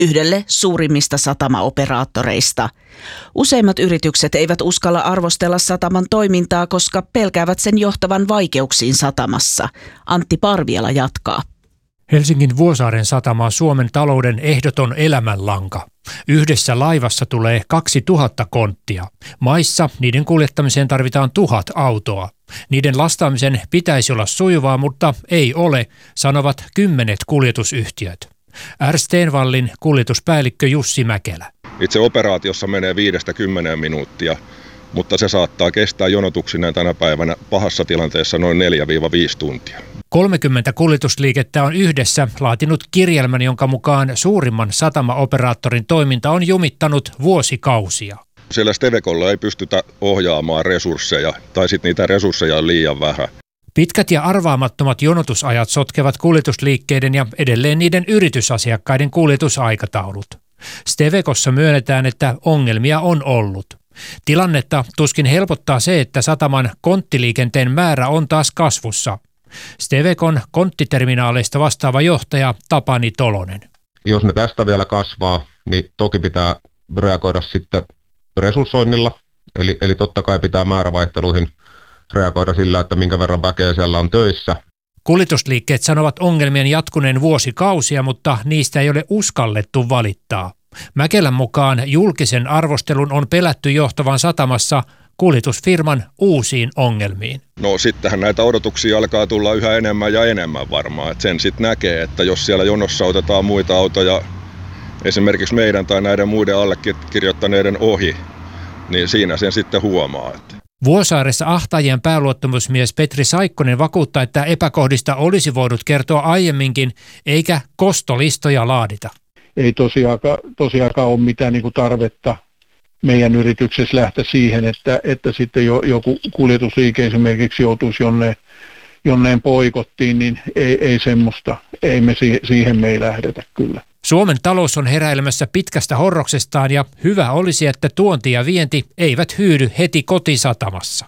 yhdelle suurimmista satamaoperaattoreista. Useimmat yritykset eivät uskalla arvostella sataman toimintaa, koska pelkäävät sen johtavan vaikeuksiin satamassa. Antti Parviala jatkaa. Helsingin Vuosaaren satama on Suomen talouden ehdoton elämänlanka. Yhdessä laivassa tulee 2000 konttia. Maissa niiden kuljettamiseen tarvitaan 1000 autoa. Niiden lastaamisen pitäisi olla sujuvaa, mutta ei ole, sanovat 10 kuljetusyhtiöt. R. Stenvallin kuljetuspäällikkö Jussi Mäkelä. Itse operaatiossa menee 5-10 minuuttia, mutta se saattaa kestää jonotuksineen tänä päivänä pahassa tilanteessa noin 4-5 tuntia. 30 kuljetusliikettä on yhdessä laatinut kirjelmän, jonka mukaan suurimman satamaoperaattorin toiminta on jumittanut vuosikausia. Siellä Stevecolla ei pystytä ohjaamaan resursseja, tai sitten niitä resursseja on liian vähän. Pitkät ja arvaamattomat jonotusajat sotkevat kuljetusliikkeiden ja edelleen niiden yritysasiakkaiden kuljetusaikataulut. Stevecossa myönnetään, että ongelmia on ollut. Tilannetta tuskin helpottaa se, että sataman konttiliikenteen määrä on taas kasvussa. Stevecon konttiterminaaleista vastaava johtaja Tapani Tolonen. Jos ne tästä vielä kasvaa, niin toki pitää reagoida sitten resurssoinnilla. Eli totta kai pitää määrävaihteluihin reagoida sillä, että minkä verran väkeä siellä on töissä. Kuljetusliikkeet sanovat ongelmien jatkuneen vuosikausia, mutta niistä ei ole uskallettu valittaa. Mäkelän mukaan julkisen arvostelun on pelätty johtavan satamassa kuljetusfirman uusiin ongelmiin. No sittenhän näitä odotuksia alkaa tulla yhä enemmän ja enemmän varmaan. Et sen sitten näkee, että jos siellä jonossa otetaan muita autoja esimerkiksi meidän tai näiden muiden allekirjoittaneiden ohi, niin siinä sen sitten huomaa. Vuosaaressa ahtaajien pääluottamusmies Petri Saikkonen vakuuttaa, että epäkohdista olisi voinut kertoa aiemminkin, eikä kostolistoja laadita. Ei tosiaankaan ole mitään tarvetta meidän yrityksessä lähteä siihen, että sitten joku kuljetusliike esimerkiksi joutuisi jonneen poikottiin, niin ei semmoista. Siihen me ei lähdetä kyllä. Suomen talous on heräilemässä pitkästä horroksestaan ja hyvä olisi, että tuonti ja vienti eivät hyydy heti kotisatamassa.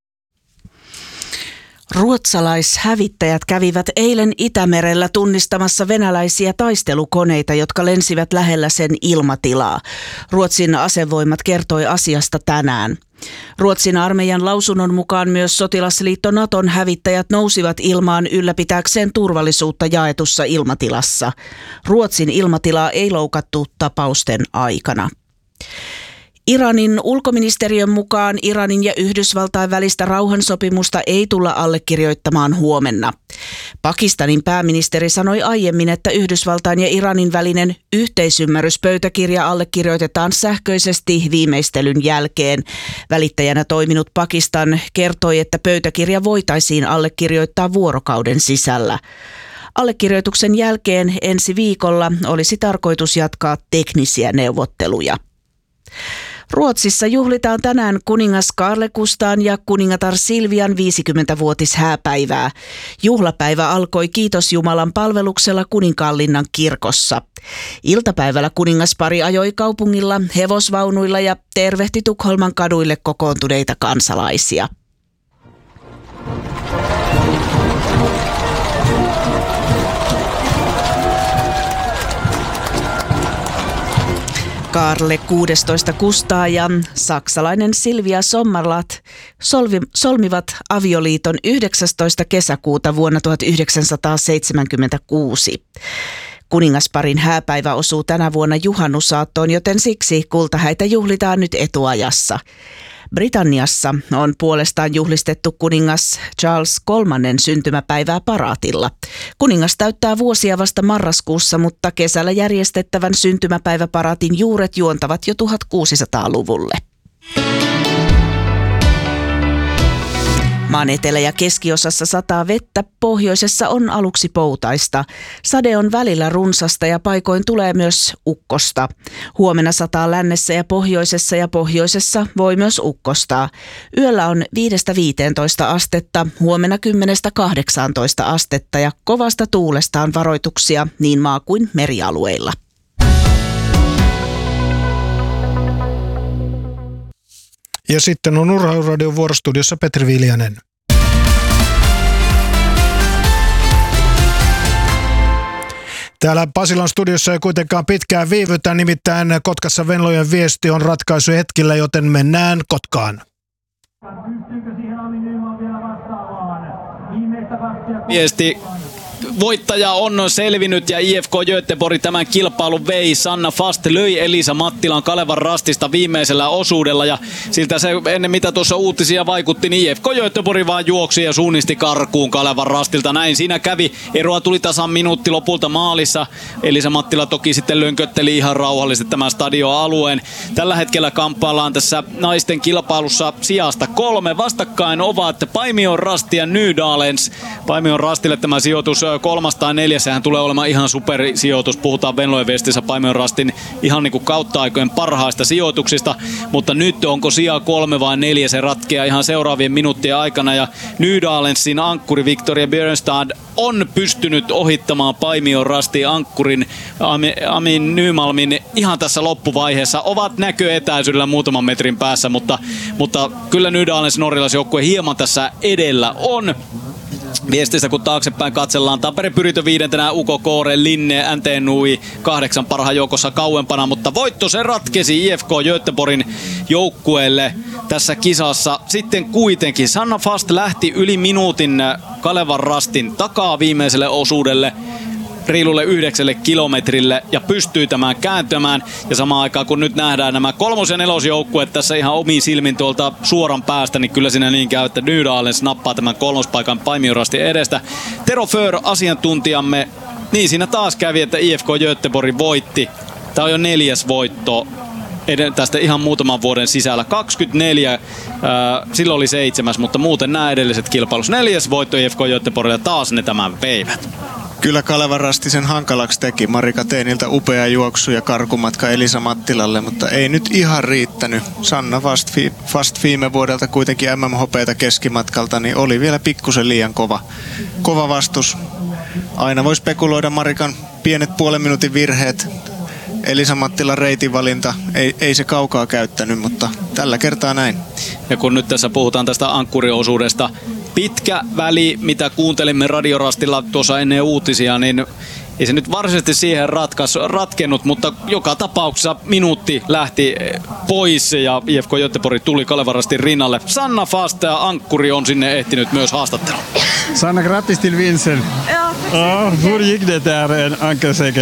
Ruotsalaishävittäjät kävivät eilen Itämerellä tunnistamassa venäläisiä taistelukoneita, jotka lensivät lähellä sen ilmatilaa. Ruotsin asevoimat kertoi asiasta tänään. Ruotsin armeijan lausunnon mukaan myös sotilasliitto Naton hävittäjät nousivat ilmaan ylläpitääkseen turvallisuutta jaetussa ilmatilassa. Ruotsin ilmatilaa ei loukattu tapausten aikana. Iranin ulkoministeriön mukaan Iranin ja Yhdysvaltain välistä rauhansopimusta ei tulla allekirjoittamaan huomenna. Pakistanin pääministeri sanoi aiemmin, että Yhdysvaltain ja Iranin välinen yhteisymmärryspöytäkirja allekirjoitetaan sähköisesti viimeistelyn jälkeen. Välittäjänä toiminut Pakistan kertoi, että pöytäkirja voitaisiin allekirjoittaa vuorokauden sisällä. Allekirjoituksen jälkeen ensi viikolla olisi tarkoitus jatkaa teknisiä neuvotteluja. Ruotsissa juhlitaan tänään kuningas Carl Gustaan ja kuningatar Silvian 50-vuotishääpäivää. Juhlapäivä alkoi Kiitos Jumalan palveluksella Kuninkaanlinnan kirkossa. Iltapäivällä kuningaspari ajoi kaupungilla hevosvaunuilla ja tervehti Tukholman kaduille kokoontuneita kansalaisia. Karle 16 Gustaa ja saksalainen Silvia Sommerlath solmivat avioliiton 19. kesäkuuta vuonna 1976. Kuningasparin hääpäivä osuu tänä vuonna juhannusaattoon, joten siksi kultahäitä juhlitaan nyt etuajassa. Britanniassa on puolestaan juhlistettu kuningas Charles III syntymäpäivää paraatilla. Kuningas täyttää vuosia vasta marraskuussa, mutta kesällä järjestettävän syntymäpäiväparaatin juuret juontavat jo 1600-luvulle. Maan etelä- ja keskiosassa sataa vettä, pohjoisessa on aluksi poutaista. Sade on välillä runsasta ja paikoin tulee myös ukkosta. Huomenna sataa lännessä ja pohjoisessa voi myös ukkostaa. Yöllä on 5-15 astetta, huomenna 10-18 astetta ja kovasta tuulesta on varoituksia niin maa- kuin merialueilla. Ja sitten on Urheiluradion vuorostudiossa Petri Viljanen. Täällä Pasilan studiossa ei kuitenkaan pitkään viivytä, nimittäin Kotkassa Venlojen viesti on ratkaisu hetkillä, joten mennään Kotkaan. Viesti. Voittaja on selvinnyt ja IFK Göteborg tämän kilpailun vei. Sanna Fast löi Elisa Mattilan Kalevan rastista viimeisellä osuudella ja siltä se ennen mitä tuossa uutisia vaikutti, niin IFK Göteborg vaan juoksi ja suunnisti karkuun Kalevan rastilta. Näin siinä kävi. Eroa tuli tasan minuutti lopulta maalissa. Elisa Mattila toki sitten lönkötteli ihan rauhallisesti tämän stadioalueen. Tällä hetkellä kamppaillaan tässä naisten kilpailussa sijasta 3. Vastakkain ovat Paimion Rasti ja Nydalens. Paimion Rastille tämä sijoitus 3 tai 4, sehän tulee olemaan ihan supersijoitus. Puhutaan Venlojen viestissä Paimion Rastin ihan niin kuin kautta aikojen parhaista sijoituksista, mutta nyt onko sija 3 vai 4, se ratkeaa ihan seuraavien minuuttien aikana ja Nydalensin ankkuri Victoria Björnstad on pystynyt ohittamaan Paimion Rastin ankkurin Amin Nymalmin ihan tässä loppuvaiheessa. Ovat näköetäisyydellä muutaman metrin päässä, mutta kyllä Nydalens norjalaisjoukkue hieman tässä edellä on. Viestistä kun taaksepäin katsellaan, Tampere Pyritö 5, Uko Koore, Linne, NT Nui 8 parhaan joukossa kauempana, mutta voitto se ratkesi IFK Göteborgin joukkueelle tässä kisassa. Sitten kuitenkin Sanna Fast lähti yli minuutin Kalevan rastin takaa viimeiselle osuudelle, reilulle 9 kilometrille ja pystyy tämän kääntämään. Ja samaan aikaan kun nyt nähdään nämä 3. ja 4. joukkueet tässä ihan omiin silmin tuolta suoran päästä, niin kyllä siinä niin käy, että Nydalens nappaa tämän 3. paikan Paimion Rastin edestä. Tero Föhr, asiantuntijamme, niin siinä taas kävi, että IFK Göteborg voitti. Tämä on jo 4. voitto tästä ihan muutaman vuoden sisällä. 24, silloin oli 7, mutta muuten nämä edelliset kilpailut. 4. voitto IFK Göteborgilla, taas ne tämän veivät. Kyllä Kalevan Rasti sen hankalaksi teki. Marika Teeniltä upea juoksu ja karkumatka Elisa Mattilalle, mutta ei nyt ihan riittänyt. Sanna Fast viime vuodelta kuitenkin MM-hopeita keskimatkalta, niin oli vielä pikkusen liian kova vastus. Aina voi spekuloida Marikan pienet puolen minuutin virheet. Elisa Mattilan reitinvalinta ei se kaukaa käyttänyt, mutta tällä kertaa näin. Ja kun nyt tässä puhutaan tästä ankkuriosuudesta, pitkä väli, mitä kuuntelimme Radiorastilla tuossa ennen uutisia, niin ei se nyt varsinaisesti siihen ratkennut, mutta joka tapauksessa minuutti lähti pois ja IFK Göteborg tuli Kalevan Rastin rinnalle. Sanna Fast ja ankkuri on sinne ehtinyt myös haastatteluun. Sanna, grattis till vinsten. Ja, hur gick det där ankersegel?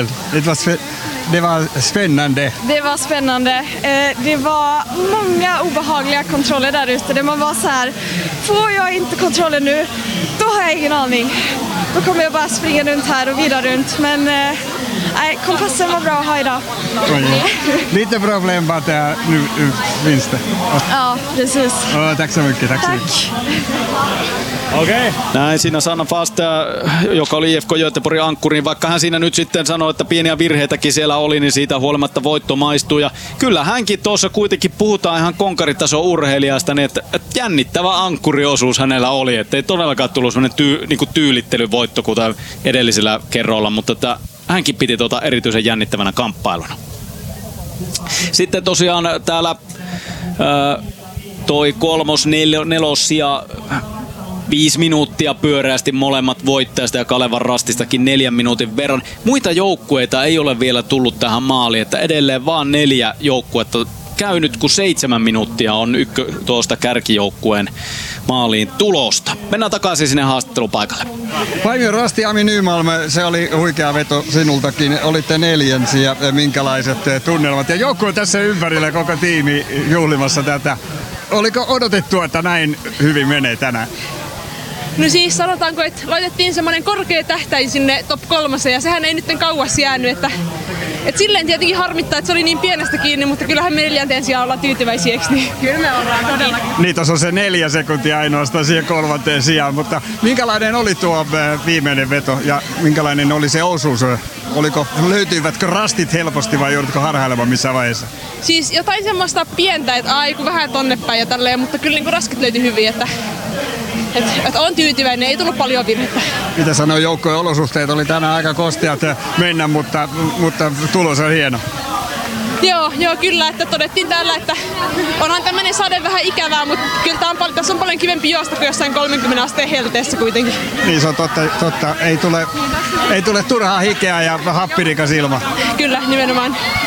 Det var spännande. Det var spännande. Det var många obehagliga kontroller där ute. Man var så här, får jag inte kontrollen nu, då har jag ingen aning. Då kommer jag bara springa runt här och vidare runt. Men kompassen var bra att ha idag. Lite problem bara att nu vinsten. Ja, precis. Tack så mycket. Tack. Okay. Näin siinä Sanna Fast, joka oli IFK Göteborgin ankkuri, vaikka hän siinä nyt sitten sanoi, että pieniä virheitäkin siellä oli, niin siitä huolimatta voitto maistuu. Ja kyllä hänkin tuossa kuitenkin puhutaan ihan konkaritason urheilijasta, niin että jännittävä ankkuriosuus hänellä oli, että ei todellakaan tullut sellainen niinku tyylittelyvoitto kuten edellisellä kerralla, mutta että hänkin piti erityisen jännittävänä kamppailuna. Sitten tosiaan täällä toi 3., 4. ja 5 minuuttia pyöreästi molemmat voittajasta ja Kalevan Rastistakin 4 minuutin verran. Muita joukkueita ei ole vielä tullut tähän maaliin, että edelleen vaan 4 joukkuetta käynyt, kun 7 minuuttia on tuosta kärkijoukkueen maaliin tulosta. Mennään takaisin sinne haastattelupaikalle. Paimion Rasti, Ami Nymalm, se oli huikea veto sinultakin. Olitte 4. ja minkälaiset tunnelmat? Ja joukkue tässä ympärillä, koko tiimi juhlimassa tätä. Oliko odotettu, että näin hyvin menee tänään? No siis sanotaanko, että laitettiin semmoinen korkea tähtäin sinne top 3 ja sehän ei nyt kauas jäänyt, että silleen tietenkin harmittaa, että se oli niin pienestä kiinni, mutta kyllähän me 4. sijaan ollaan tyytyväisiä, eikö niin? Kyllä me ollaan todellakin. Niin, tuossa on se 4 sekuntia ainoastaan siihen 3. sijaan, mutta minkälainen oli tuo viimeinen veto ja minkälainen oli se osuus? Löytyivätkö rastit helposti vai joudutko harhailemaan missään vaiheessa? Siis jotain semmoista pientä, että vähän tonne päin ja tälleen, mutta kyllä niin raskat löytyi hyvin, että on tyytyväinen, ei tullut paljon virhettä. Mitä sanoo joukkojen olosuhteet? Oli tänään aika kosteat mennä, mutta tulos on hieno. Joo, kyllä, että todettiin täällä, että onhan tämmöinen sade vähän ikävää, mutta kyllä tässä on paljon kivempi juosta kuin jossain 30 asteen helteessä kuitenkin. Niin se on totta. Ei tule turhaa hikeä ja happirikas ilma. Kyllä, nimenomaan.